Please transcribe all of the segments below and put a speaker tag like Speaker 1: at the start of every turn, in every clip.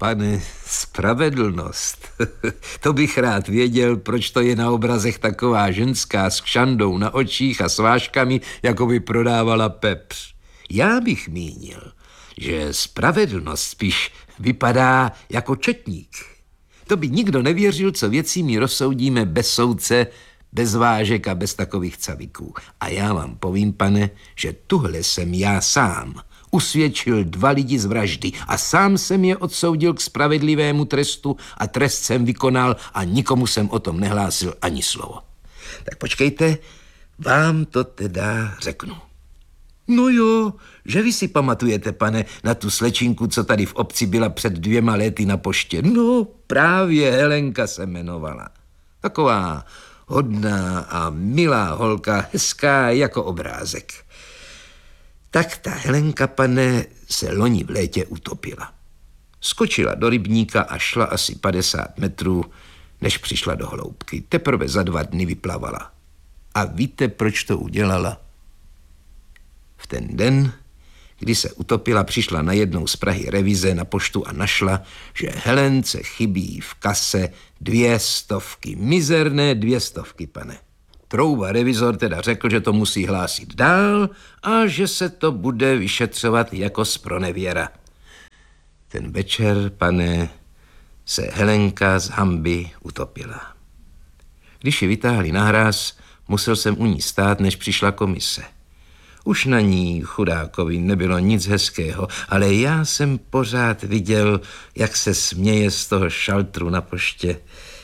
Speaker 1: Pane, spravedlnost. To bych rád věděl, proč to je na obrazech taková ženská s kšandou na očích a s vážkami, jako by prodávala pepř. Já bych mínil, že spravedlnost spíš vypadá jako četník. To by nikdo nevěřil, co věcí my rozsoudíme bez soudce, bez vážek a bez takových caviků. A já vám povím, pane, že tuhle jsem já sám usvědčil 2 lidi z vraždy a sám jsem je odsoudil k spravedlivému trestu a trest jsem vykonal a nikomu jsem o tom nehlásil ani slovo. Tak počkejte, vám to teda řeknu. No jo, že vy si pamatujete, pane, na tu slečinku, co tady v obci byla před 2 lety na poště. No, právě Helenka se jmenovala. Taková hodná a milá holka, hezká jako obrázek. Tak ta Helenka, pane, se loni v létě utopila. Skočila do rybníka a šla asi 50 metrů, než přišla do hloubky. Teprve za 2 dny vyplavala. A víte, proč to udělala? V ten den, kdy se utopila, přišla najednou z Prahy revize na poštu a našla, že Helence chybí v kase 200, mizerné 200, pane. Trouba revizor teda řekl, že to musí hlásit dál a že se to bude vyšetřovat jako zpronevěra. Ten večer, pane, se Helenka z hanby utopila. Když ji vytáhli na hráz, musel jsem u ní stát, než přišla komise. Už na ní, chudákovi, nebylo nic hezkého, ale já jsem pořád viděl, jak se směje z toho šaltru na poště.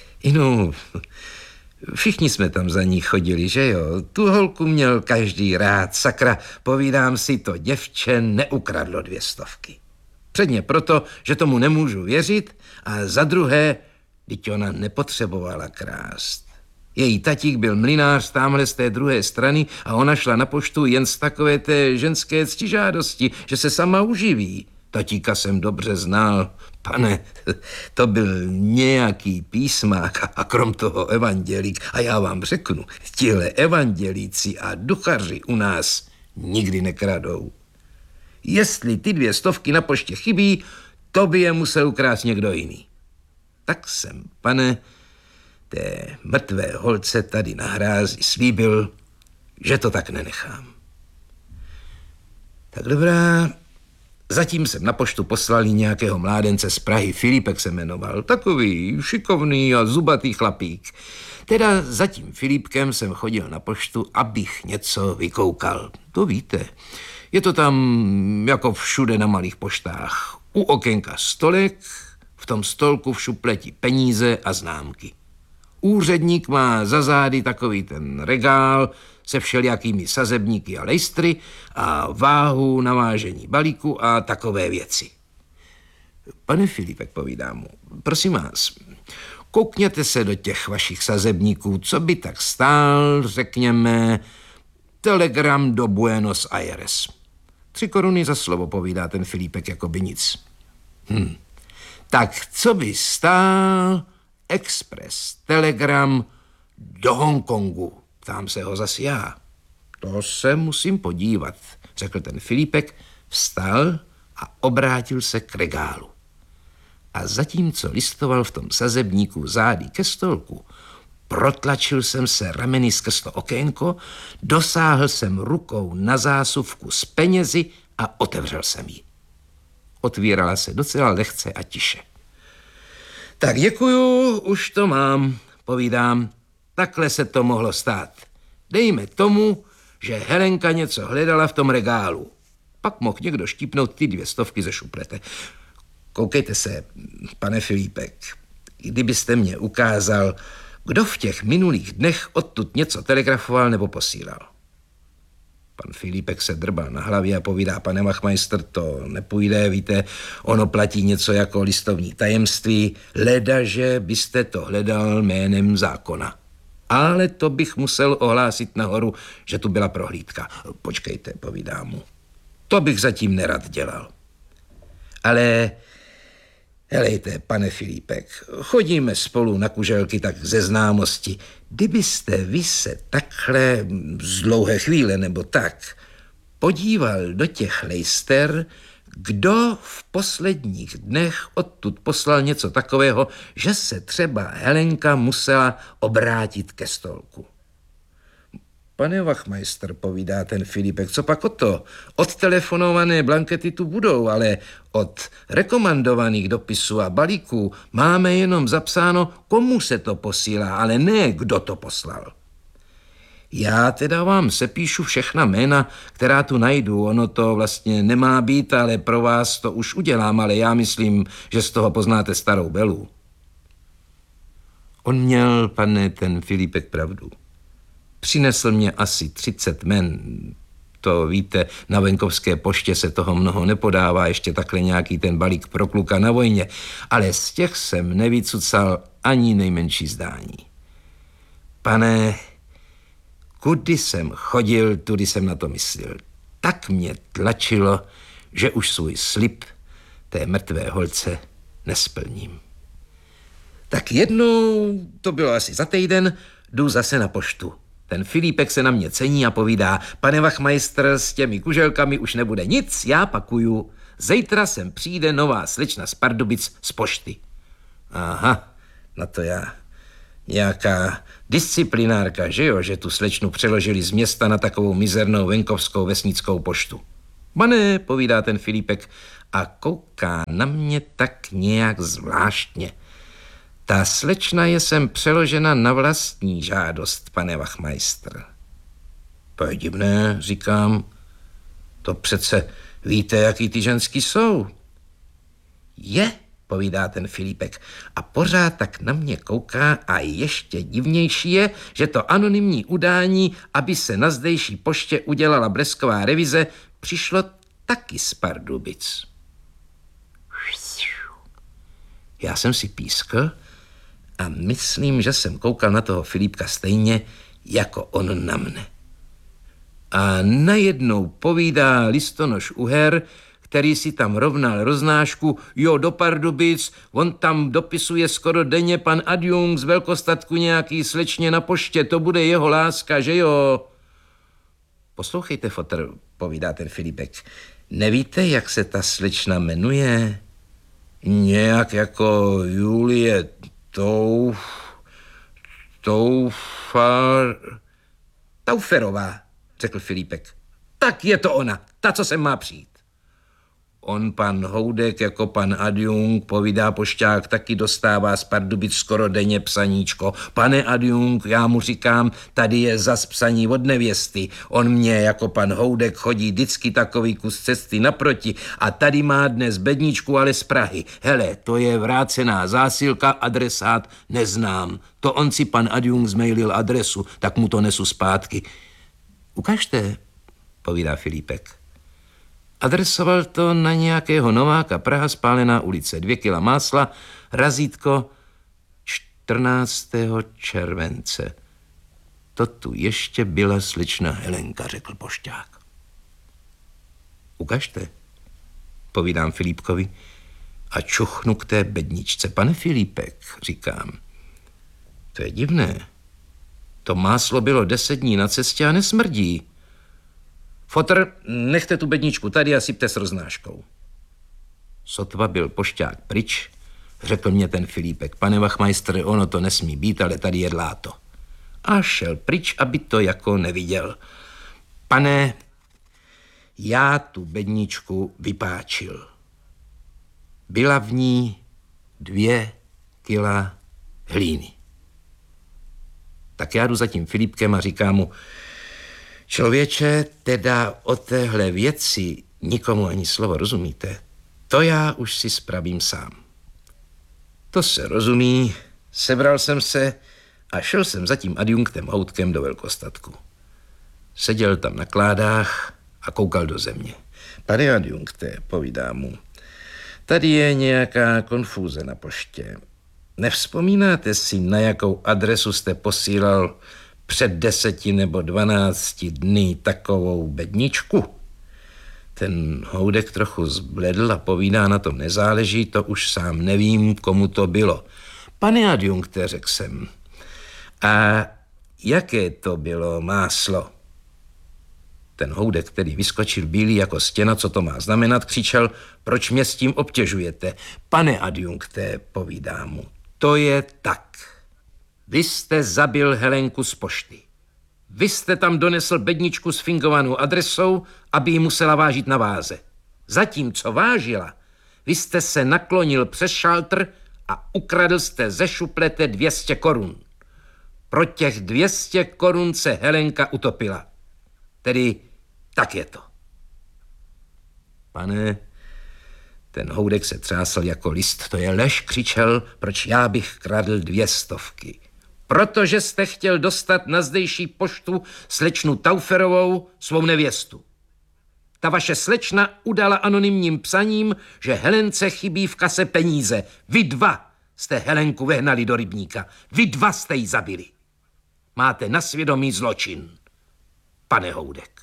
Speaker 1: Všichni jsme tam za ní chodili, že jo? Tu holku měl každý rád, sakra, povídám si, to děvče neukradlo 200. Předně proto, že tomu nemůžu věřit, a za druhé, vždyť ona nepotřebovala krást. Její tatík byl mlynář tamhle z té druhé strany a ona šla na poštu jen z takové té ženské ctižádosti, že se sama uživí. Tatíka jsem dobře znal. Pane, to byl nějaký písmák a krom toho evandělík. A já vám řeknu, tihle evandělíci a duchaři u nás nikdy nekradou. Jestli ty 200 na poště chybí, to by je musel ukrást někdo jiný. Tak jsem, pane, té mrtvé holce tady na hrázi slíbil, že to tak nenechám. Tak dobrá, zatím jsem na poštu poslal nějakého mládence z Prahy, Filipek se jmenoval, takový šikovný a zubatý chlapík. Teda za tím Filipkem jsem chodil na poštu, abych něco vykoukal. To víte, je to tam jako všude na malých poštách. U okénka stolek, v tom stolku v šupleti peníze a známky. Úředník má za zády takový ten regál se všelijakými sazebníky a lejstry a váhu na vážení balíku a takové věci. Pane Filipek, povídám mu, prosím vás, koukněte se do těch vašich sazebníků, co by tak stál, řekněme, telegram do Buenos Aires. 3 koruny za slovo, povídá ten Filipek, jako by nic. Tak co by stál expres telegram do Hongkongu? Ptám se ho zas já. To se musím podívat, řekl ten Filipek, vstal a obrátil se k regálu. A zatímco listoval v tom sazebníku zády ke stolku, protlačil jsem se rameny skrz to okénko, dosáhl jsem rukou na zásuvku s penězi a otevřel jsem ji. Otvírala se docela lehce a tiše. Tak děkuju, už to mám, povídám. Takhle se to mohlo stát. Dejme tomu, že Helenka něco hledala v tom regálu. Pak mohl někdo štípnout ty 200 ze šuplete. Koukejte se, pane Filipek, kdybyste mě ukázal, kdo v těch minulých dnech odtud něco telegrafoval nebo posílal. Pan Filipek se drbal na hlavě a povídá, pane Machmeister, to nepůjde, víte, ono platí něco jako listovní tajemství, ledaže byste to hledal jménem zákona. Ale to bych musel ohlásit nahoru, že tu byla prohlídka. Počkejte, povídám mu. To bych zatím nerad dělal. Ale helejte, pane Filipek, chodíme spolu na kuželky tak ze známosti. Kdybyste vy se takhle z dlouhé chvíle nebo tak podíval do těch lejster, Kdo v posledních dnech odtud poslal něco takového, že se třeba Helenka musela obrátit ke stolku? Pane Wachtmeister, povídá ten Filipek, co pak o to? Odtelefonované blankety tu budou, ale od rekomandovaných dopisů a balíků máme jenom zapsáno, komu se to posílá, ale ne, kdo to poslal. Já teda vám sepíšu všechna jména, která tu najdu. Ono to vlastně nemá být, ale pro vás to už udělám, ale já myslím, že z toho poznáte starou Belu. On měl, pane, ten Filipek, pravdu. Přinesl mě asi 30 men. To víte, na venkovské poště se toho mnoho nepodává, ještě takhle nějaký ten balík pro kluka na vojně, ale z těch jsem nevycucal ani nejmenší zdání. Pane, kudy jsem chodil, tudy jsem na to myslel. Tak mě tlačilo, že už svůj slib té mrtvé holce nesplním. Tak jednou, to bylo asi za týden, jdu zase na poštu. Ten Filipek se na mě cení a povídá, pane Wachtmeister, s těmi kuželkami už nebude nic, já pakuju. Zítra sem přijde nová slečna z Pardubic z pošty. Aha, na to já. Nějaká disciplinárka, že jo, že tu slečnu přeložili z města na takovou mizernou venkovskou vesnickou poštu. Pane, povídá ten Filipek a kouká na mě tak nějak zvláštně. Ta slečna je sem přeložena na vlastní žádost, pane Wachtmeister. To je divné, říkám. To přece víte, jaký ty ženský jsou. Je, povídá ten Filipek a pořád tak na mě kouká a ještě divnější je, že to anonymní udání, aby se na zdejší poště udělala blesková revize, přišlo taky z Pardubic. Já jsem si pískl a myslím, že jsem koukal na toho Filipka stejně, jako on na mne. A najednou povídá listonoš Uher, který si tam rovnal roznášku, jo, do Pardubic, on tam dopisuje skoro denně pan adjunkt z velkostatku nějaký slečně na poště, to bude jeho láska, že jo? Poslouchejte, fotr, povídá ten Filipek, nevíte, jak se ta slečna jmenuje? Nějak jako Julie Tauferová, řekl Filipek. Tak je to ona, ta, co sem má přijít. On, pan Houdek, jako pan adjunkt, povídá pošťák, taky dostává z Pardubic skoro denně psaníčko. Pane adjunkt, já mu říkám, tady je zas psaní od nevěsty. On mě, jako pan Houdek, chodí vždycky takový kus cesty naproti a tady má dnes bedničku, ale z Prahy. Hele, to je vrácená zásilka, adresát neznám. To on si pan adjunkt zmailil adresu, tak mu to nesu zpátky. Ukažte, povídá Filipek. Adresoval to na nějakého Nováka, Praha, Spálená ulice, 2 kila másla, razítko 14. července. To tu ještě byla slečna Helenka, řekl pošťák. Ukažte, povídám Filipkovi a čuchnu k té bedničce. Pane Filipek, říkám, to je divné. To máslo bylo 10 dní na cestě a nesmrdí. Fotr, nechte tu bedničku tady a sypte s roznáškou. Sotva byl pošťák pryč, řekl mě ten Filipek. Pane Wachtmeister, ono to nesmí být, ale tady je dláto. A šel pryč, aby to jako neviděl. Pane, já tu bedničku vypáčil. Byla v ní 2 kila hlíny. Tak já jdu za tím Filipkem a říkám mu, člověče, teda o téhle věci nikomu ani slovo, rozumíte? To já už si spravím sám. To se rozumí, sebral jsem se a šel jsem za tím adjunktem Houdkem do velkostatku. Seděl tam na kládách a koukal do země. Pane adjunkte, povídá mu, tady je nějaká konfúze na poště. Nevzpomínáte si, na jakou adresu jste posílal před 10 nebo 12 dny takovou bedničku? Ten Houdek trochu zbledl a povídá, na tom nezáleží, to už sám nevím, komu to bylo. Pane adjunkte, řekl jsem, a jaké to bylo máslo? Ten Houdek, který vyskočil bílý jako stěna, co to má znamenat, křičel, proč mě s tím obtěžujete? Pane adjunkte, povídá mu, to je tak. Vy jste zabil Helenku z pošty. Vy jste tam donesl bedničku s fingovanou adresou, aby ji musela vážit na váze. Zatímco vážila, vy jste se naklonil přes šaltr a ukradl jste ze šuplete 200 korun. Pro těch 200 korun se Helenka utopila. Tedy tak je to. Pane, ten Houdek se třásl jako list. To je lež, křičel, proč já bych kradl 200. Protože jste chtěl dostat na zdejší poštu slečnu Tauferovou, svou nevěstu. Ta vaše slečna udala anonymním psaním, že Helence chybí v kase peníze. Vy dva jste Helenku vehnali do rybníka. Vy dva jste ji zabili. Máte na svědomí zločin, pane Houdek.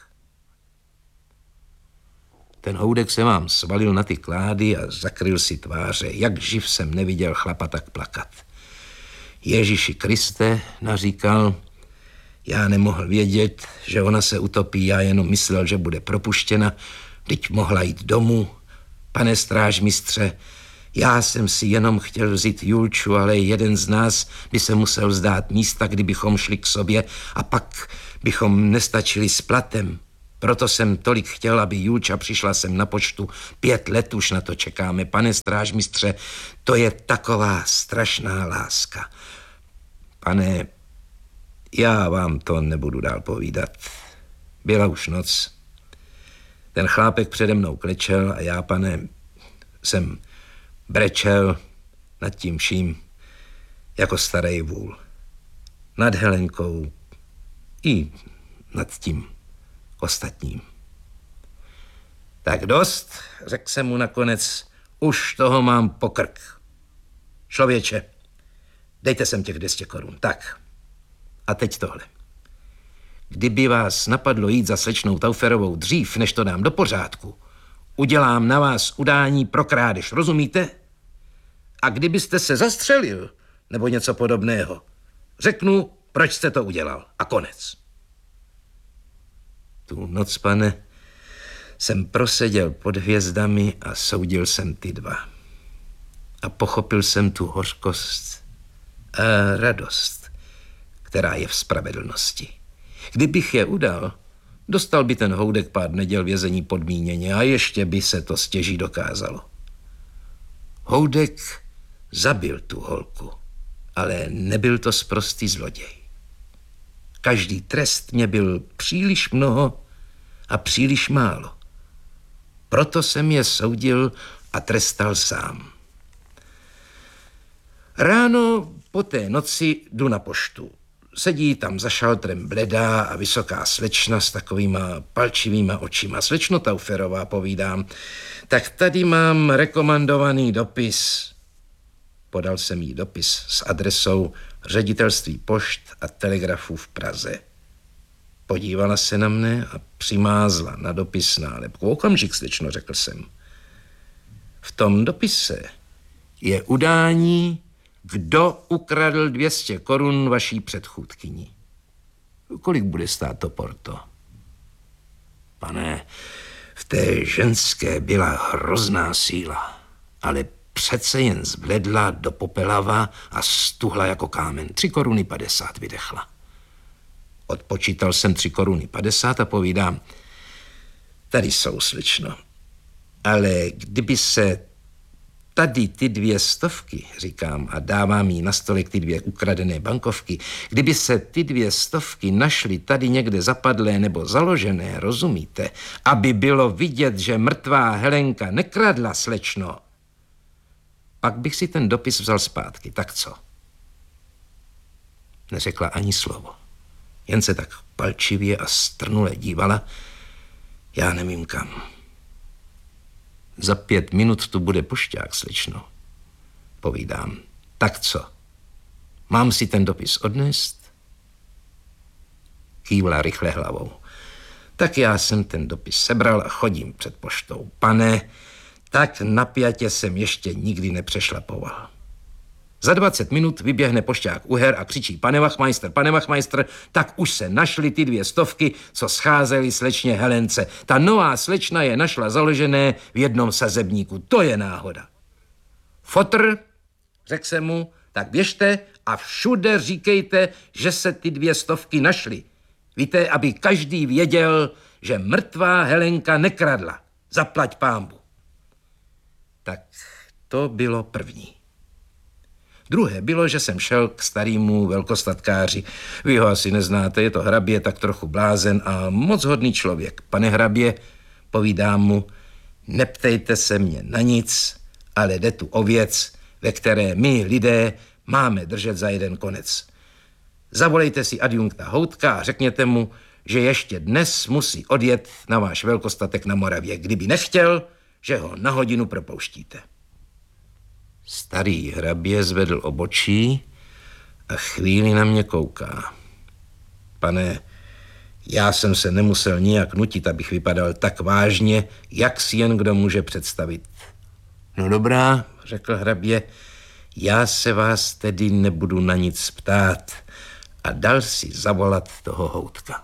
Speaker 1: Ten Houdek se vám svalil na ty klády a zakryl si tváře. Jak živ jsem neviděl chlapa tak plakat. Ježíši Kriste, naříkal, já nemohl vědět, že ona se utopí, já jenom myslel, že bude propuštěna, vždyť mohla jít domů. Pane strážmistře, já jsem si jenom chtěl vzít Julču, ale jeden z nás by se musel vzdát místa, kdybychom šli k sobě a pak bychom nestačili s platem. Proto jsem tolik chtěl, aby Julča přišla sem na poštu. 5 let už na to čekáme. Pane strážmistře, to je taková strašná láska. Pane, já vám to nebudu dál povídat. Byla už noc. Ten chlápek přede mnou klečel a já, pane, jsem brečel nad tím vším jako starý vůl. Nad Helenkou i nad tím ostatním. Tak dost, řekl jsem mu nakonec, už toho mám po krk. Člověče, dejte sem těch 200 korun. Tak. A teď tohle. Kdyby vás napadlo jít za slečnou Tauferovou dřív, než to dám do pořádku, udělám na vás udání pro krádež, rozumíte? A kdybyste se zastřelil, nebo něco podobného, řeknu, proč jste to udělal. A konec. Tu noc, pane, jsem proseděl pod hvězdami a soudil jsem ty dva. A pochopil jsem tu hořkost a radost, která je v spravedlnosti. Kdybych je udal, dostal by ten Houdek pár neděl vězení podmíněně a ještě by se to stěží dokázalo. Houdek zabil tu holku, ale nebyl to sprostý zloděj. Každý trest mě byl příliš mnoho a příliš málo. Proto jsem je soudil a trestal sám. Ráno po té noci jdu na poštu. Sedí tam za šaltrem bledá a vysoká slečna s takovýma palčivýma očima. Slečno Tauferová, povídám, tak tady mám rekomendovaný dopis. Podal jsem jí dopis s adresou Ředitelství pošt a telegrafů v Praze. Podívala se na mne a přimázla na dopis nálepku. Okamžik, slečno, řekl jsem. V tom dopise je udání, kdo ukradl 200 korun vaší předchůdkyni. Kolik bude stát to porto? Pane, v té ženské byla hrozná síla, ale přece jen zbledla do popelava a stuhla jako kámen. 3 koruny 50 vydechla. Odpočítal jsem 3 koruny 50 a povídám, tady jsou, slečno, ale kdyby se tady ty 200, říkám, a dávám jí na stolek ty 2 ukradené bankovky, kdyby se ty 200 našly tady někde zapadlé nebo založené, rozumíte, aby bylo vidět, že mrtvá Helenka nekradla, slečno, pak bych si ten dopis vzal zpátky. Tak co? Neřekla ani slovo. Jen se tak palčivě a strnule dívala. Já nevím kam. Za 5 minut tu bude pošťák, slečno. Povídám. Tak co? Mám si ten dopis odnést? Kývla rychle hlavou. Tak já jsem ten dopis sebral a chodím před poštou. Pane, tak napjatě jsem ještě nikdy nepřešlapoval. Za 20 minut vyběhne pošťák Uher a křičí: pane Wachmeister, tak už se našly ty 200, co scházely slečně Helence. Ta nová slečna je našla založené v jednom sazebníku. To je náhoda. Fotr, řekl jsem mu, tak běžte a všude říkejte, že se ty 200 našly. Víte, aby každý věděl, že mrtvá Helenka nekradla. Zaplať pánbu. Tak to bylo první. Druhé bylo, že jsem šel k starýmu velkostatkáři. Vy ho asi neznáte, je to hrabě, tak trochu blázen a moc hodný člověk. Pane hrabě, povídám mu, neptejte se mě na nic, ale jde tu o věc, ve které my, lidé, máme držet za jeden konec. Zavolejte si adjunkta Houtka a řekněte mu, že ještě dnes musí odjet na váš velkostatek na Moravě. Kdyby nechtěl, že ho na hodinu propouštíte. Starý hrabě zvedl obočí a chvíli na mě kouká. Pane, já jsem se nemusel nijak nutit, abych vypadal tak vážně, jak si jen kdo může představit. No dobrá, řekl hrabě, já se vás tedy nebudu na nic ptát a dal si zavolat toho Houtka.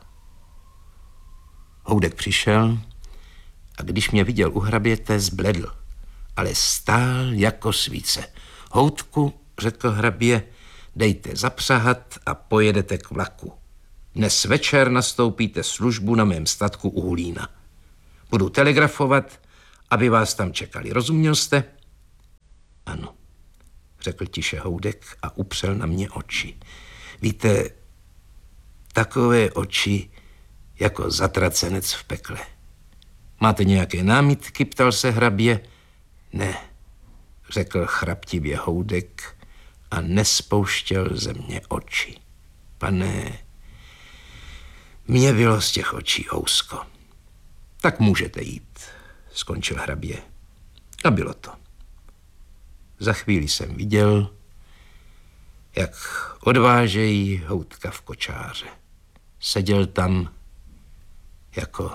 Speaker 1: Houdek přišel a když mě viděl u hraběte, zbledl, ale stál jako svíce. Houtku, řekl hrabě, dejte zapřahat a pojedete k vlaku. Dnes večer nastoupíte službu na mém statku u Hulína. Budu telegrafovat, aby vás tam čekali. Rozuměl jste? Ano, řekl tiše Houdek a upřel na mě oči. Víte, takové oči jako zatracenec v pekle. Máte nějaké námitky, ptal se hrabě. Ne, řekl chraptivě Houdek a nespouštěl ze mě oči. Pane, mně bylo z těch očí ousko. Tak můžete jít, skončil hrabě. A bylo to. Za chvíli jsem viděl, jak odvážejí Houtka v kočáře. Seděl tam jako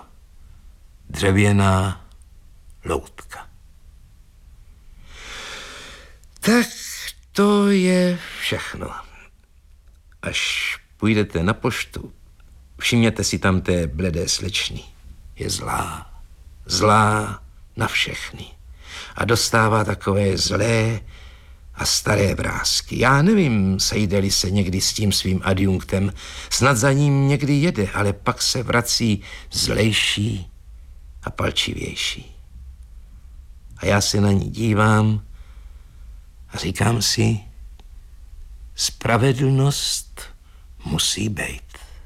Speaker 1: dřevěná loutka. Tak to je všechno. Až půjdete na poštu, všimněte si tam té bledé slečny. Je zlá na všechny. A dostává takové zlé a staré vrásky. Já nevím, sejde-li se někdy s tím svým adjunktem, snad za ním někdy jede, ale pak se vrací zlejší a palčivější. A já se na ní dívám a říkám si, spravedlnost musí být.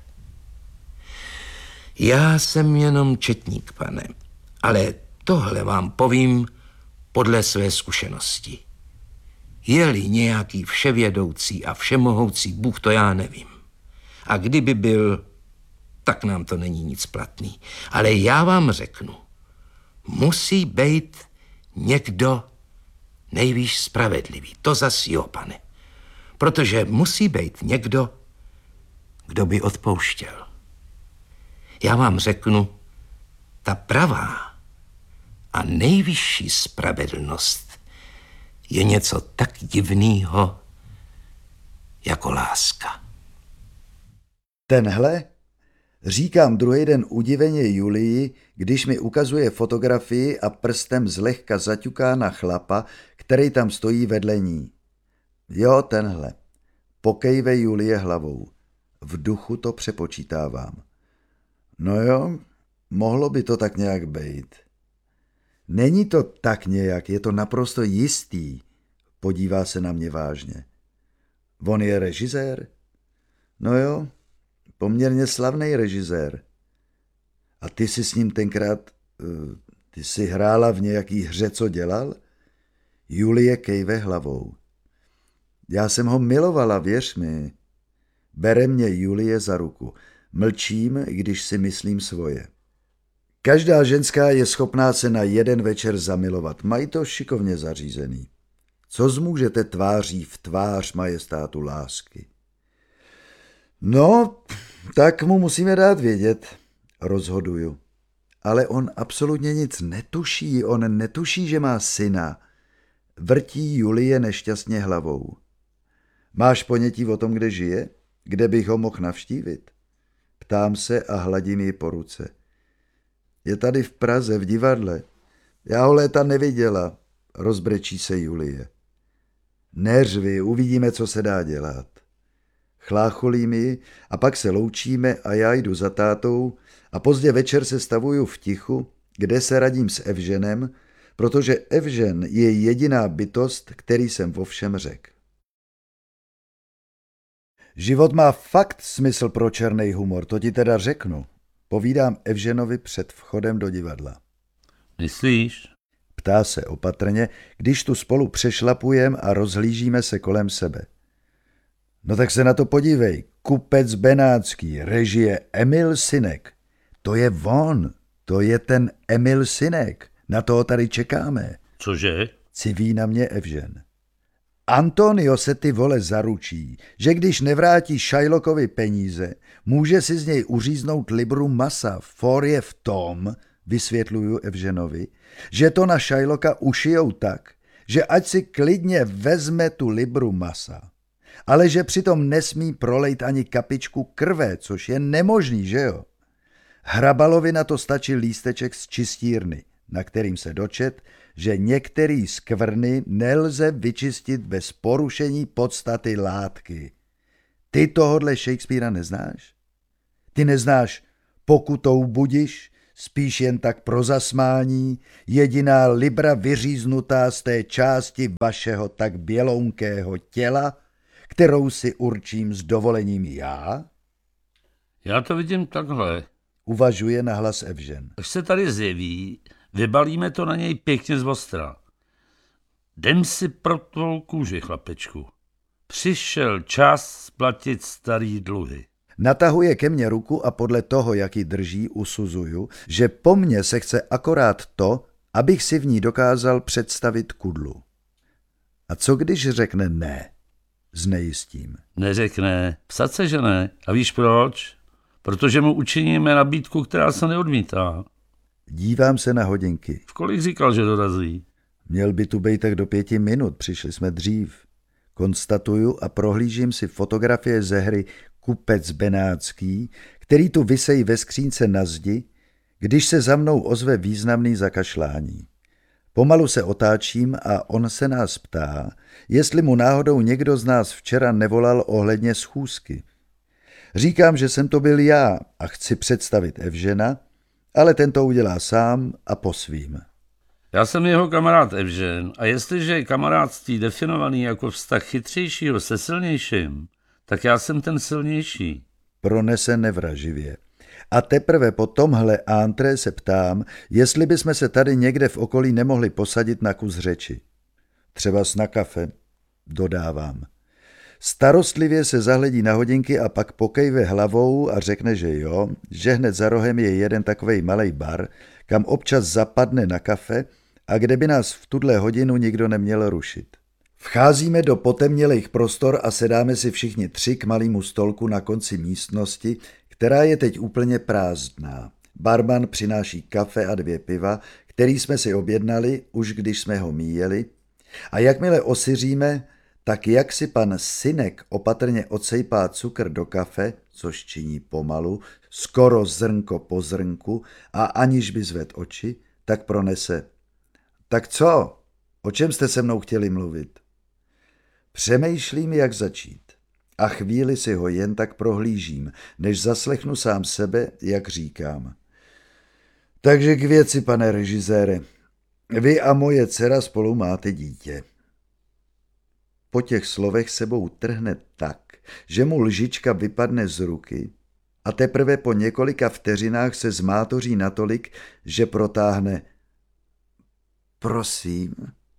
Speaker 1: Já jsem jenom četník, pane, ale tohle vám povím podle své zkušenosti. Je-li nějaký vševědoucí a všemohoucí Bůh, to já nevím. A kdyby byl, tak nám to není nic platný. Ale já vám řeknu, musí být někdo nejvíc spravedlivý. To zas jo, pane. Protože musí být někdo, kdo by odpouštěl. Já vám řeknu, ta pravá a nejvyšší spravedlnost je něco tak divného jako láska.
Speaker 2: Tenhle? Říkám druhý den udiveně Julii, když mi ukazuje fotografii a prstem zlehka zaťuká na chlapa, který tam stojí vedle ní. Jo, tenhle. Pokejve Julie hlavou. V duchu to přepočítávám. No jo, mohlo by to tak nějak být. Není to tak nějak, je to naprosto jistý. Podívá se na mě vážně. On je režisér? No jo, poměrně slavný režisér. A ty jsi s ním tenkrát, ty jsi hrála v nějaký hře, co dělal? Julie kejve hlavou. Já jsem ho milovala, věř mi. Bere mě Julie za ruku. Mlčím, když si myslím svoje. Každá ženská je schopná se na jeden večer zamilovat. Mají to šikovně zařízený. Co zmůžete tváří v tvář majestátu lásky? No, tak mu musíme dát vědět, rozhoduju. Ale on absolutně nic netuší, on netuší, že má syna. Vrtí Julie nešťastně hlavou. Máš ponětí o tom, kde žije? Kde bych ho mohl navštívit? Ptám se a hladím ji po ruce. Je tady v Praze, v divadle. Já ho léta neviděla, rozbrečí se Julie. Neřvi, uvidíme, co se dá dělat. Chlácholím ji a pak se loučíme a já jdu za tátou a pozdě večer se stavuju v tichu, kde se radím s Evženem, protože Evžen je jediná bytost, který jsem vo všem řekl. Život má fakt smysl pro černý humor, to ti teda řeknu. Povídám Evženovi před vchodem do divadla.
Speaker 3: Myslíš?
Speaker 2: Ptá se opatrně, když tu spolu přešlapujem a rozhlížíme se kolem sebe. No tak se na to podívej. Kupec Benátský, režie Emil Synek. To je on, to je ten Emil Synek. Na toho tady čekáme.
Speaker 3: Cože?
Speaker 2: Civí na mě Evžen. Antonio se ty vole zaručí, že když nevrátí Shylockovi peníze, může si z něj uříznout libru masa. For je v tom, vysvětluju Evženovi, že to na Shylocka ušijou tak, že ať si klidně vezme tu libru masa, ale že přitom nesmí prolejt ani kapičku krve, což je nemožný, že jo? Hrabalovi na to stačil lísteček z čistírny, na kterým se dočet, že některý skvrny nelze vyčistit bez porušení podstaty látky. Ty tohodle Shakespearea neznáš? Ty neznáš pokutou budiš, spíš jen tak pro zasmání, jediná libra vyříznutá z té části vašeho tak bělounkého těla, kterou si určím s dovolením já?
Speaker 3: Já to vidím takhle.
Speaker 2: Uvažuje nahlas Evžen.
Speaker 3: Až se tady zjeví, vybalíme to na něj pěkně zvostra. Jdem si pro tvou kůži, chlapečku. Přišel čas splatit starý dluhy.
Speaker 2: Natahuje ke mně ruku a podle toho, jak ji drží, usuzuju, že po mně se chce akorát to, abych si v ní dokázal představit kudlu. A co když řekne ne? Znejistím.
Speaker 3: Neřekne, psat se, že ne. A víš proč? Protože mu učiníme nabídku, která se neodmítá.
Speaker 2: Dívám se na hodinky.
Speaker 3: V kolik říkal, že dorazí?
Speaker 2: Měl by tu být tak do 5 minut, přišli jsme dřív. Konstatuju a prohlížím si fotografie ze hry Kupec Benátský, který tu visejí ve skřínce na zdi, když se za mnou ozve významný zakašlání. Pomalu se otáčím a on se nás ptá, jestli mu náhodou někdo z nás včera nevolal ohledně schůzky. Říkám, že jsem to byl já a chci představit Evžena, ale ten to udělá sám a po svým.
Speaker 3: Já jsem jeho kamarád Evžen a jestliže je kamarádství definovaný jako vztah chytřejšího se silnějším, tak já jsem ten silnější.
Speaker 2: Pronese nevraživě. A teprve po tomhle antré se ptám, jestli bychom se tady někde v okolí nemohli posadit na kus řeči. Třeba na kafe, dodávám. Starostlivě se zahledí na hodinky a pak pokejve hlavou a řekne, že jo, že hned za rohem je jeden takovej malej bar, kam občas zapadne na kafe a kde by nás v tuhle hodinu nikdo neměl rušit. Vcházíme do potemnělých prostor a sedáme si všichni 3 k malému stolku na konci místnosti, která je teď úplně prázdná. Barman přináší kafe a 2 piva, který jsme si objednali, už když jsme ho míjeli, a jakmile osyříme, tak jak si pan Synek opatrně odsejpá cukr do kafe, což činí pomalu, skoro zrnko po zrnku a aniž by zved oči, tak pronese. Tak co? O čem jste se mnou chtěli mluvit? Přemýšlím, jak začít. A chvíli si ho jen tak prohlížím, než zaslechnu sám sebe, jak říkám. Takže k věci, pane režisére. Vy a moje dcera spolu máte dítě. Po těch slovech sebou trhne tak, že mu lžička vypadne z ruky a teprve po několika vteřinách se zmátoří natolik, že protáhne. Prosím.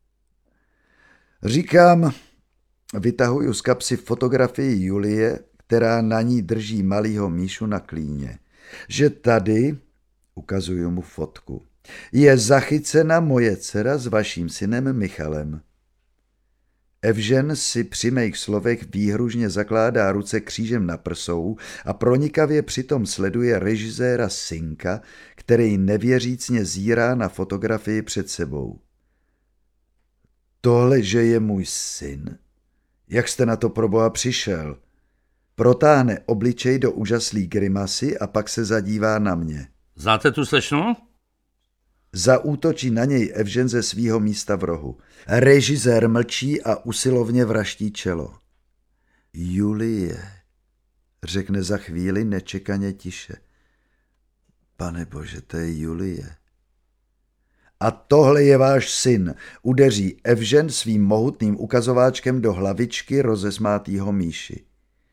Speaker 2: Říkám, vytahuju z kapsy fotografii Julie, která na ní drží malýho Míšu na klíně, že tady, ukazuju mu fotku, je zachycena moje dcera s vaším synem Michalem. Evžen si při mých slovech výhružně zakládá ruce křížem na prsou a pronikavě přitom sleduje režiséra Synka, který nevěřícně zírá na fotografii před sebou. Tohle, že je můj syn? Jak jste na to proboha přišel? Protáhne obličej do úžaslý grimasy a pak se zadívá na mě.
Speaker 3: Znáte tu slečnu?
Speaker 2: Zaútočí na něj Evžen ze svýho místa v rohu. Režisér mlčí a usilovně vraští čelo. Julie, řekne za chvíli nečekaně tiše. Pane bože, to je Julie. A tohle je váš syn, udeří Evžen svým mohutným ukazováčkem do hlavičky rozesmátýho Míši.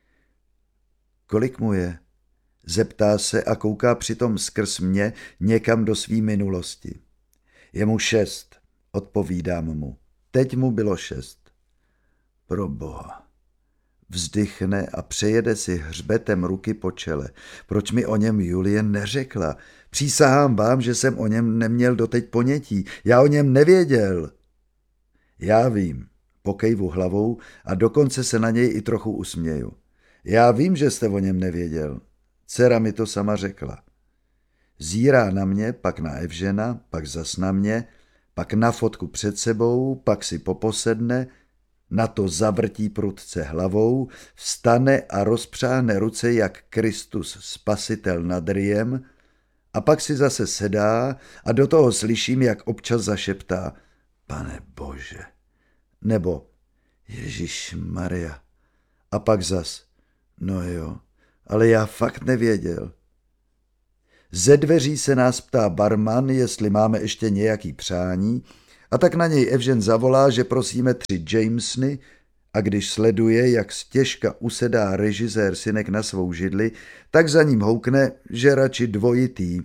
Speaker 2: Kolik mu je? Zeptá se a kouká přitom skrz mě někam do svý minulosti. Je mu 6, odpovídám mu. Teď mu bylo 6. Pro boha. Vzdychne a přejede si hřbetem ruky po čele. Proč mi o něm Julie neřekla? Přísahám vám, že jsem o něm neměl doteď ponětí. Já o něm nevěděl. Já vím, pokejvu hlavou a dokonce se na něj i trochu usměju. Já vím, že jste o něm nevěděl. Dcera mi to sama řekla. Zírá na mě, pak na Evžena, pak zas na mě, pak na fotku před sebou, pak si poposedne, na to zavrtí prudce hlavou, vstane a rozpřáhne ruce jak Kristus Spasitel nad Riem a pak si zase sedá a do toho slyším, jak občas zašeptá Pane Bože, nebo Ježíš Maria a pak zas no jo, ale já fakt nevěděl. Ze dveří se nás ptá barman, jestli máme ještě nějaký přání, a tak na něj Evžen zavolá, že prosíme 3 Jamesony, a když sleduje, jak stěžka usedá režisér synek na svou židli, tak za ním houkne, že radši dvojitý.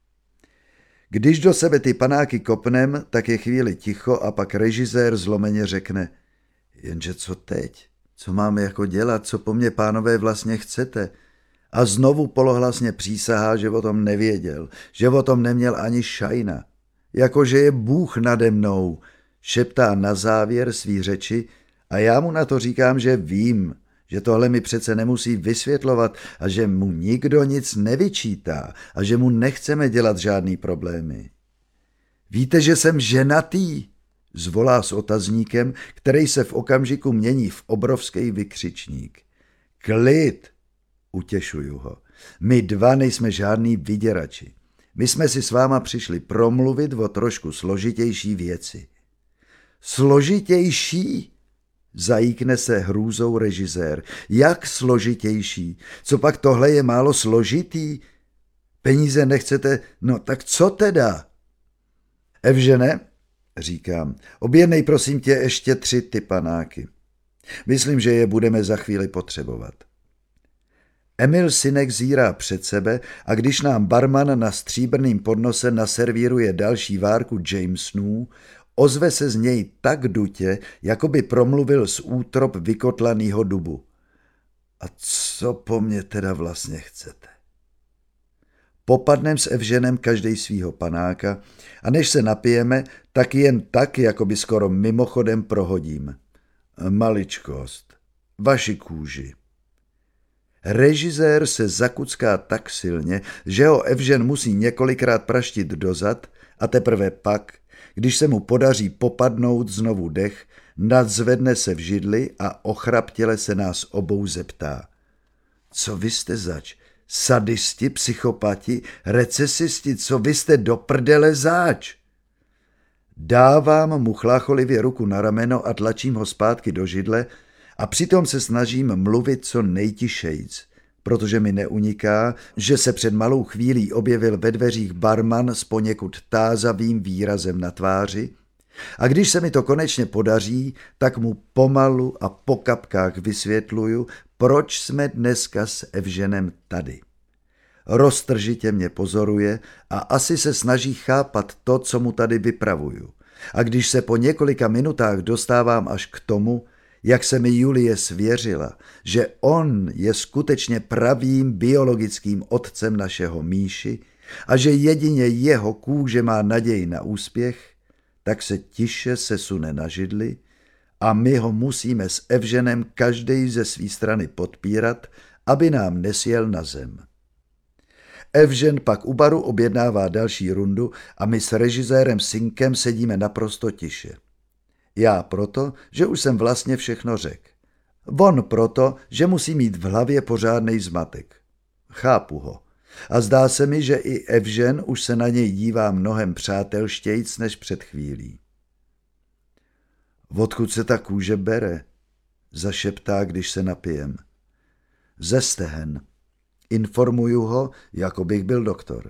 Speaker 2: Když do sebe ty panáky kopnem, tak je chvíli ticho a pak režisér zlomeně řekne, jenže co teď? Co máme jako dělat? Co po mně, pánové, vlastně chcete? A znovu polohlasně přísahá, že o tom nevěděl, že o tom neměl ani šajna. Jakože je Bůh nade mnou, šeptá na závěr svý řeči a já mu na to říkám, že vím, že tohle mi přece nemusí vysvětlovat a že mu nikdo nic nevyčítá a že mu nechceme dělat žádný problémy. Víte, že jsem ženatý? Zvolá s otazníkem, který se v okamžiku mění v obrovský vykřičník. Klid, utěšuju ho. My 2 nejsme žádný vyděrači. My jsme si s váma přišli promluvit o trošku složitější věci. Složitější? Zajíkne se hrůzou režisér. Jak složitější? Co pak tohle je málo složitý? Peníze nechcete? No tak co teda? Evžene, říkám, objednej prosím tě ještě 3 ty panáky. Myslím, že je budeme za chvíli potřebovat. Emil synek zírá před sebe a když nám barman na stříbrným podnose naservíruje další várku Jamesonů, ozve se z něj tak dutě, jako by promluvil z útrop vykotlanýho dubu. A co po mně teda vlastně chcete? Popadnem s Evženem každej svýho panáka a než se napijeme, tak jen tak, jako by skoro mimochodem prohodím. Maličkost, vaši kůži. Režisér se zakucká tak silně, že ho Evžen musí několikrát praštit dozad a teprve pak, když se mu podaří popadnout znovu dech, nadzvedne se v židli a ochraptěle se nás obou zeptá. Co vy jste zač? Sadisti, psychopati, recesisti, co vy jste do prdele zač? Dávám mu chlácholivě ruku na rameno a tlačím ho zpátky do židle a přitom se snažím mluvit co nejtišejc, protože mi neuniká, že se před malou chvílí objevil ve dveřích barman s poněkud tázavým výrazem na tváři a když se mi to konečně podaří, tak mu pomalu a po kapkách vysvětluju, proč jsme dneska s Evženem tady. Roztržitě mě pozoruje a asi se snaží chápat to, co mu tady vypravuju. A když se po několika minutách dostávám až k tomu, jak se mi Julie svěřila, že on je skutečně pravým biologickým otcem našeho Míši a že jedině jeho kůže má naději na úspěch, tak se tiše sesune na židli a my ho musíme s Evženem každej ze své strany podpírat, aby nám nesjel na zem. Evžen pak u baru objednává další rundu a my s režisérem Synkem sedíme naprosto tiše. Já proto, že už jsem vlastně všechno řekl. On proto, že musí mít v hlavě pořádnej zmatek. Chápu ho. A zdá se mi, že i Evžen už se na něj dívá mnohem přátelštějc než před chvílí. Odkud se ta kůže bere? Zašeptá, když se napijem. Ze stehen. Informuju ho, jako bych byl doktor.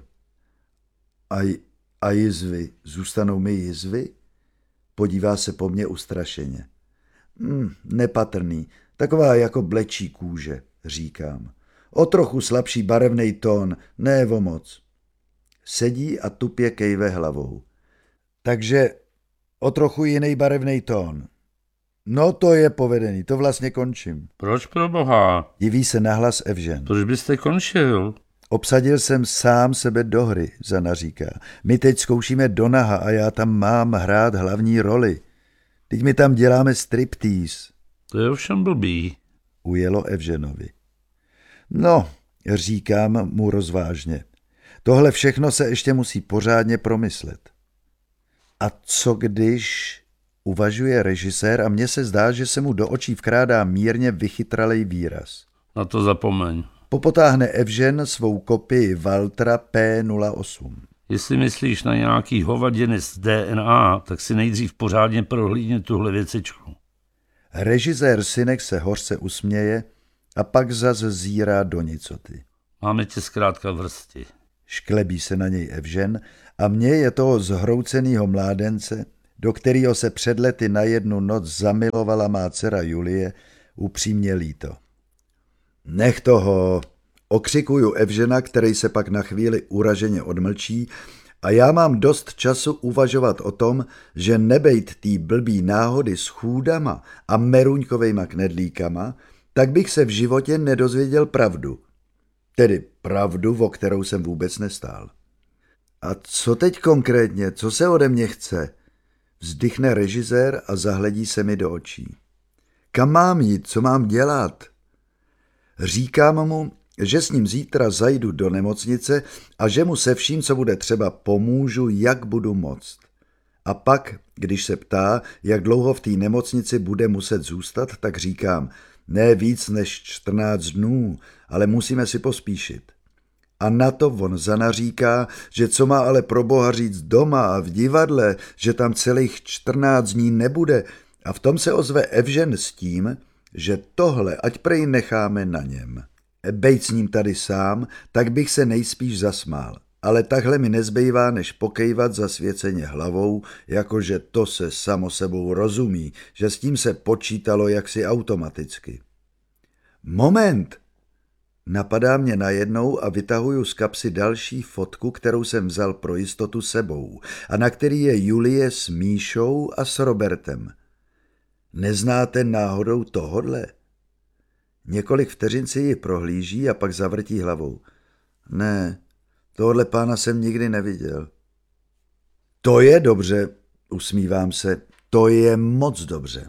Speaker 2: A jizvy? Zůstanou mi jizvy? Podívá se po mně ustrašeně. Nepatrný, taková jako blečí kůže, říkám. O trochu slabší barevnej tón, ne o moc. Sedí a tupě kejve hlavou. Takže o trochu jiný barevnej tón. No to je povedený, to vlastně končím.
Speaker 3: Proč pro boha?
Speaker 2: Diví se nahlas Evžen.
Speaker 3: Proč byste končil?
Speaker 2: Obsadil jsem sám sebe do hry, zanaříká. My teď zkoušíme do naha a já tam mám hrát hlavní roli. Teď my tam děláme striptease.
Speaker 3: To je ovšem blbý.
Speaker 2: Ujelo Evženovi. No, říkám mu rozvážně. Tohle všechno se ještě musí pořádně promyslet. A co když, uvažuje režisér a mně se zdá, že se mu do očí vkrádá mírně vychytralej výraz.
Speaker 3: Na to zapomeň.
Speaker 2: Popotáhne Evžen svou kopii Valtra P08.
Speaker 3: Jestli myslíš na nějaký hovadiny z DNA, tak si nejdřív pořádně prohlídni tuhle věcičku.
Speaker 2: Režisér Synek se hořce usměje a pak zas zírá do nicoty.
Speaker 3: Máme tě zkrátka v hrsti.
Speaker 2: Šklebí se na něj Evžen a mně je toho zhroucenýho mládence, do kterého se před lety na jednu noc zamilovala má dcera Julie, upřímně líto. Nech toho, okřikuju Evžena, který se pak na chvíli uraženě odmlčí a já mám dost času uvažovat o tom, že nebejt tý blbý náhody s chůdama a meruňkovejma knedlíkama, tak bych se v životě nedozvěděl pravdu. Tedy pravdu, o kterou jsem vůbec nestál. A co teď konkrétně, co se ode mě chce? Vzdychne režisér a zahledí se mi do očí. Kam mám jít, co mám dělat? Říkám mu, že s ním zítra zajdu do nemocnice a že mu se vším, co bude třeba, pomůžu, jak budu moct. A pak, když se ptá, jak dlouho v té nemocnici bude muset zůstat, tak říkám, ne víc než 14 dnů, ale musíme si pospíšit. A na to on zanaříká, že co má ale pro boha říct doma a v divadle, že tam celých 14 dní nebude, a v tom se ozve Evžen s tím, že tohle ať prej necháme na něm. Bejt s ním tady sám, tak bych se nejspíš zasmál, ale takhle mi nezbývá, než pokejvat zasvěceně hlavou, jakože to se samo sebou rozumí, že s tím se počítalo jaksi automaticky. Moment! Napadá mě najednou a vytahuju z kapsy další fotku, kterou jsem vzal pro jistotu sebou a na který je Julie s Míšou a s Robertem. Neznáte náhodou tohodle? Několik vteřin si ji prohlíží a pak zavrtí hlavou. Ne, tohodle pána jsem nikdy neviděl. To je dobře, usmívám se, to je moc dobře.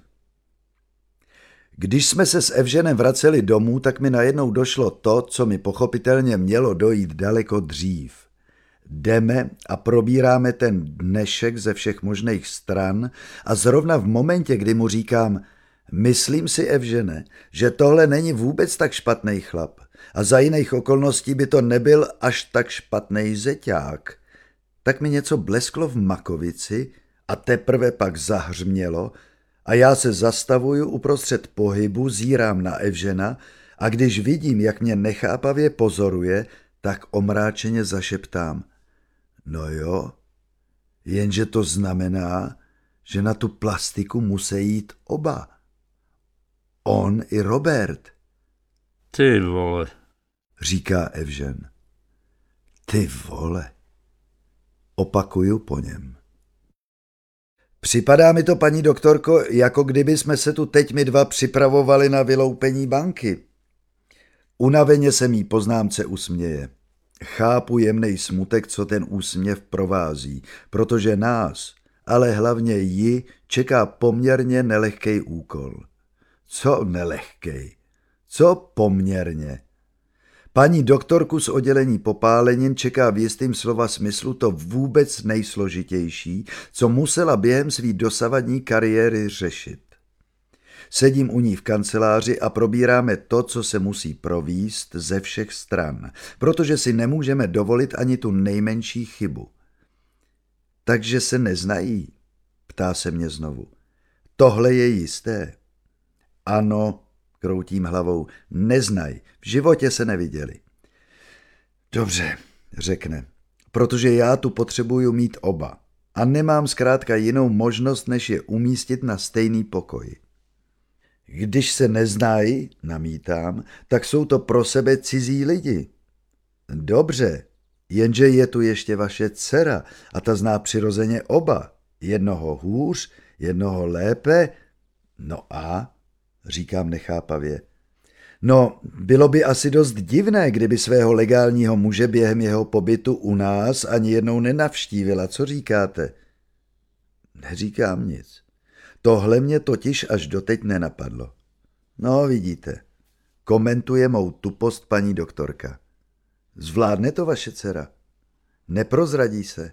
Speaker 2: Když jsme se s Evženem vraceli domů, tak mi najednou došlo to, co mi pochopitelně mělo dojít daleko dřív. Jdeme a probíráme ten dnešek ze všech možných stran a zrovna v momentě, kdy mu říkám, myslím si, Evžene, že tohle není vůbec tak špatný chlap a za jiných okolností by to nebyl až tak špatný zeťák, tak mi něco blesklo v makovici a teprve pak zahřmělo a já se zastavuju uprostřed pohybu, zírám na Evžena a když vidím, jak mě nechápavě pozoruje, tak omráčeně zašeptám. No jo, jenže to znamená, že na tu plastiku musí jít oba. On i Robert.
Speaker 3: Ty vole,
Speaker 2: říká Evžen. Ty vole. Opakuju po něm. Připadá mi to, paní doktorko, jako kdyby jsme se tu teď my dva připravovali na vyloupení banky. Unaveně se mý poznámce usměje. Chápu jemnej smutek, co ten úsměv provází, protože nás, ale hlavně ji, čeká poměrně nelehkej úkol. Co nelehkej? Co poměrně? Paní doktorku z oddělení popálenin čeká v jistým slova smyslu to vůbec nejsložitější, co musela během svý dosavadní kariéry řešit. Sedím u ní v kanceláři a probíráme to, co se musí provést ze všech stran, protože si nemůžeme dovolit ani tu nejmenší chybu. Takže se neznají, ptá se mě znovu. Tohle je jisté. Ano, kroutím hlavou, neznají, v životě se neviděli. Dobře, řekne, protože já tu potřebuju mít oba a nemám zkrátka jinou možnost, než je umístit na stejný pokoj. Když se neznají, namítám, tak jsou to pro sebe cizí lidi. Dobře, jenže je tu ještě vaše dcera a ta zná přirozeně oba. Jednoho hůř, jednoho lépe. No a, říkám nechápavě. No, bylo by asi dost divné, kdyby svého legálního muže během jeho pobytu u nás ani jednou nenavštívila. Co říkáte? Neříkám nic. Tohle mě totiž až doteď nenapadlo. No, vidíte, komentuje mou tupost paní doktorka. Zvládne to vaše dcera? Neprozradí se?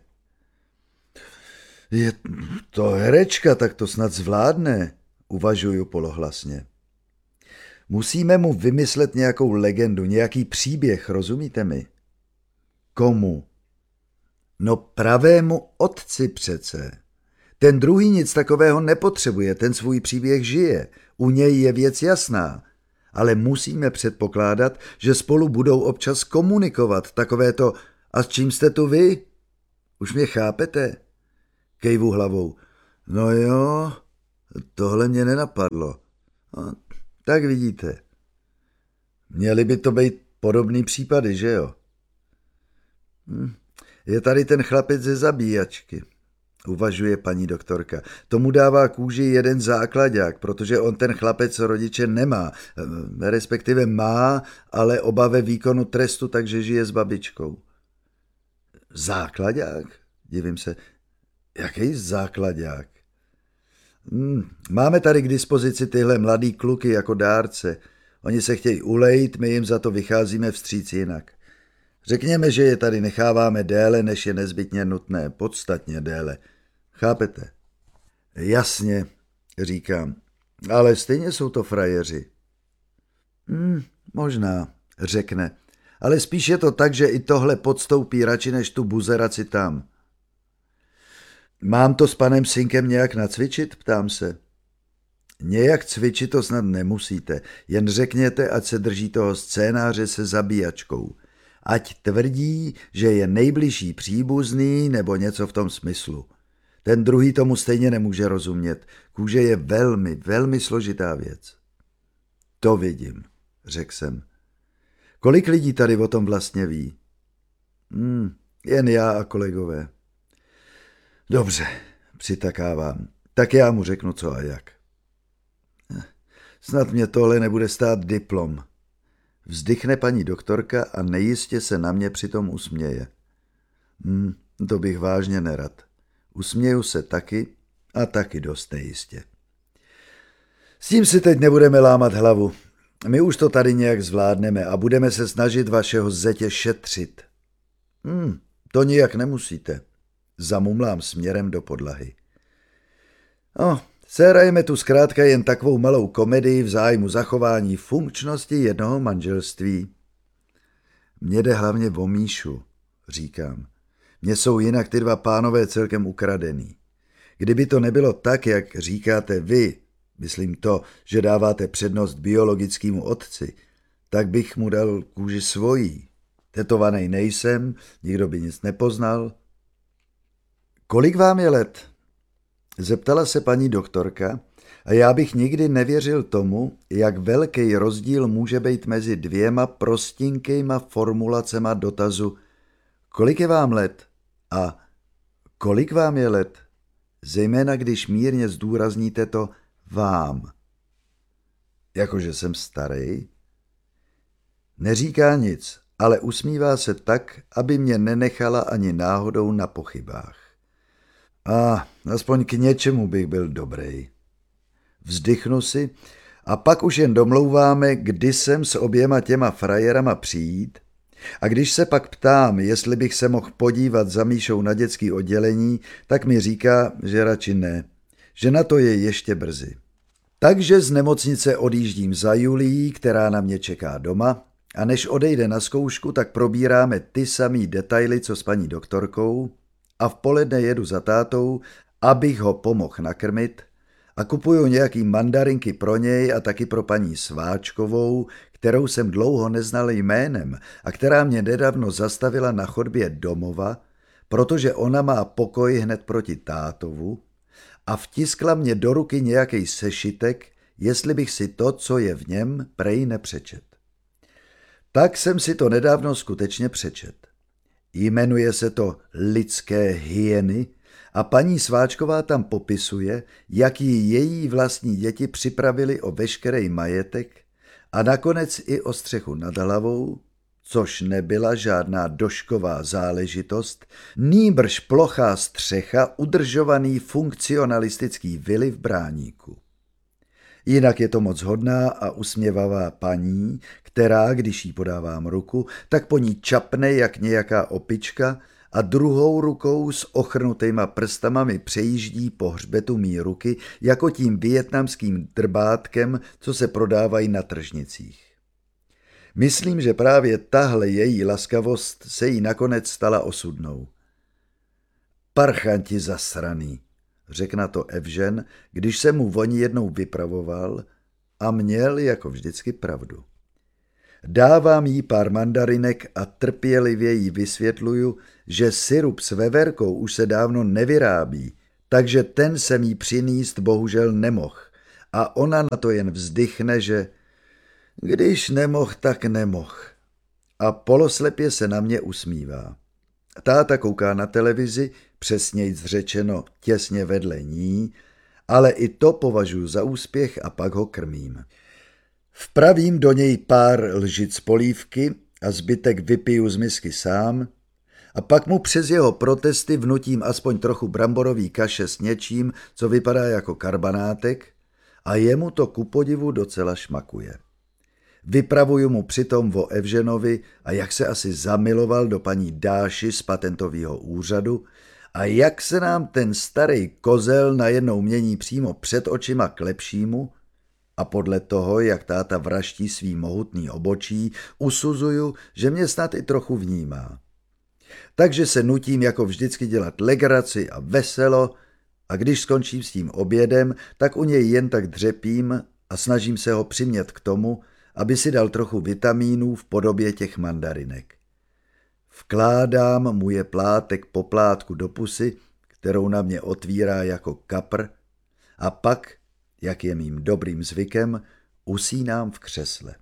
Speaker 2: Je to herečka, tak to snad zvládne, uvažuju polohlasně. Musíme mu vymyslet nějakou legendu, nějaký příběh, rozumíte mi? Komu? No pravému otci přece. Ten druhý nic takového nepotřebuje, ten svůj příběh žije. U něj je věc jasná. Ale musíme předpokládat, že spolu budou občas komunikovat. Takové to, a s čím jste tu vy? Už mě chápete? Kejvu hlavou. No jo, tohle mě nenapadlo. No, tak vidíte. Měly by to být podobný případy, že jo? Je tady ten chlapec ze zabíjačky. Uvažuje paní doktorka. Tomu dává kůži jeden základák, protože on ten chlapec rodiče nemá. Respektive má, ale oba ve výkonu trestu, takže žije s babičkou. Základák? Divím se. Jaký základák? Máme tady k dispozici tyhle mladý kluky jako dárce. Oni se chtějí ulejt, my jim za to vycházíme vstříc jinak. Řekněme, že je tady necháváme déle, než je nezbytně nutné, podstatně déle. Chápete? Jasně, říkám, ale stejně jsou to frajeři. Možná, řekne, ale spíš je to tak, že i tohle podstoupí radši než tu buzeraci tam. Mám to s panem Synkem nějak nacvičit, ptám se. Nějak cvičit to snad nemusíte, jen řekněte, ať se drží toho scénáře se zabíjačkou. Ať tvrdí, že je nejbližší příbuzný nebo něco v tom smyslu. Ten druhý tomu stejně nemůže rozumět. Kůže je velmi, velmi složitá věc. To vidím, řekl jsem. Kolik lidí tady o tom vlastně ví? Jen já a kolegové. Dobře, přitakávám. Tak já mu řeknu co a jak. Snad mě tohle nebude stát diplom. Vzdychne paní doktorka a nejistě se na mě přitom usměje. To bych vážně nerad. Usměju se taky a taky dost nejistě. S tím si teď nebudeme lámat hlavu. My už to tady nějak zvládneme a budeme se snažit vašeho zetě šetřit. To nijak nemusíte. Zamumlám směrem do podlahy. Sehrajeme tu zkrátka jen takovou malou komedii v zájmu zachování funkčnosti jednoho manželství. Mně jde hlavně o Míšu, říkám. Mně jsou jinak ty dva pánové celkem ukradený. Kdyby to nebylo tak, jak říkáte vy, myslím to, že dáváte přednost biologickému otci, tak bych mu dal kůži svojí. Tetovaný nejsem, nikdo by nic nepoznal. Kolik vám je let? Zeptala se paní doktorka a já bych nikdy nevěřil tomu, jak velký rozdíl může být mezi dvěma prostinkýma formulacema dotazu kolik je vám let a kolik vám je let, zejména když mírně zdůrazníte to vám. Jakože jsem starý? Neříká nic, ale usmívá se tak, aby mě nenechala ani náhodou na pochybách. Aspoň k něčemu bych byl dobrý. Vzdychnu si a pak už jen domlouváme, kdy jsem s oběma těma frajerama přijít a když se pak ptám, jestli bych se mohl podívat za Míšou na dětský oddělení, tak mi říká, že radši ne, že na to je ještě brzy. Takže z nemocnice odjíždím za Julií, která na mě čeká doma, a než odejde na zkoušku, tak probíráme ty samý detaily, co s paní doktorkou, a v poledne jedu za tátou, abych ho pomohl nakrmit, a kupuju nějaký mandarinky pro něj a taky pro paní Sváčkovou, kterou jsem dlouho neznal jménem a která mě nedávno zastavila na chodbě domova, protože ona má pokoj hned proti tátovu, a vtiskla mě do ruky nějaký sešitek, jestli bych si to, co je v něm, prej nepřečet. Tak jsem si to nedávno skutečně přečet. Jmenuje se to Lidské hyeny a paní Sváčková tam popisuje, jak jí její vlastní děti připravili o veškerý majetek a nakonec i o střechu nad hlavou, což nebyla žádná došková záležitost, nýbrž plochá střecha udržovaný funkcionalistický vily v Bráníku. Jinak je to moc hodná a usměvavá paní, která, když jí podávám ruku, tak po ní čapne jak nějaká opička a druhou rukou s ochrnutýma prstama mi přejíždí po hřbetu mý ruky jako tím vietnamským drbátkem, co se prodávají na tržnicích. Myslím, že právě tahle její laskavost se jí nakonec stala osudnou. Parchanti zasraný, řekl na to Evžen, když se mu oni jednou vypravoval a měl jako vždycky pravdu. Dávám jí pár mandarinek a trpělivě jí vysvětluju, že syrup s veverkou už se dávno nevyrábí, takže ten jsem jí přinést bohužel nemohl. A ona na to jen vzdychne, že když nemohl, tak nemohl. A poloslepě se na mě usmívá. Táta kouká na televizi, přesnějc řečeno těsně vedle ní, ale i to považuji za úspěch a pak ho krmím. Vpravím do něj pár lžic polívky a zbytek vypiju z misky sám a pak mu přes jeho protesty vnutím aspoň trochu bramborový kaše s něčím, co vypadá jako karbanátek, a jemu to ku podivu docela šmakuje. Vypravuju mu přitom o Evženovi a jak se asi zamiloval do paní Dáši z patentového úřadu a jak se nám ten starý kozel najednou mění přímo před očima k lepšímu, a podle toho, jak táta vraští svý mohutný obočí, usuzuju, že mě snad i trochu vnímá. Takže se nutím jako vždycky dělat legraci a veselo a když skončím s tím obědem, tak u něj jen tak dřepím a snažím se ho přimět k tomu, aby si dal trochu vitamínů v podobě těch mandarinek. Vkládám mu je plátek po plátku do pusy, kterou na mě otvírá jako kapr, a pak, jak je mým dobrým zvykem, usínám v křesle.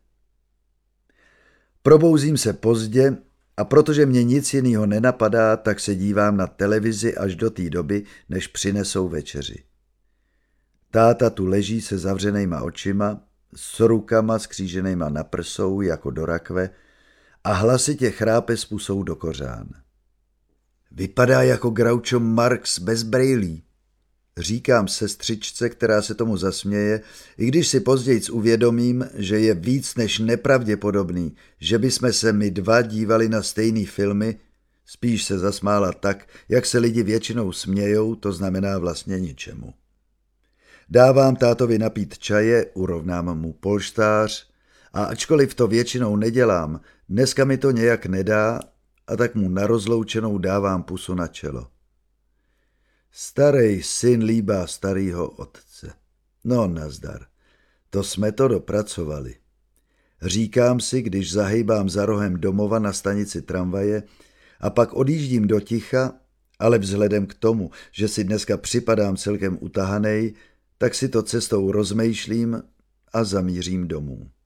Speaker 2: Probouzím se pozdě a protože mě nic jiného nenapadá, tak se dívám na televizi až do té doby, než přinesou večeři. Táta tu leží se zavřenýma očima, s rukama skříženýma na prsou jako do rakve a hlasitě chrápe s pusou do kořán. Vypadá jako Groucho Marx bez brejlí, říkám sestřičce, která se tomu zasměje, i když si později uvědomím, že je víc než nepravděpodobný, že bychom se my dva dívali na stejný filmy, spíš se zasmála tak, jak se lidi většinou smějou, to znamená vlastně ničemu. Dávám tátovi napít čaje, urovnám mu polštář a ačkoliv to většinou nedělám, dneska mi to nějak nedá a tak mu na rozloučenou dávám pusu na čelo. Starej syn líbá starýho otce. No nazdar, to jsme to dopracovali. Říkám si, když zahejbám za rohem domova na stanici tramvaje a pak odjíždím do ticha, ale vzhledem k tomu, že si dneska připadám celkem utahanej, tak si to cestou rozmýšlím a zamířím domů.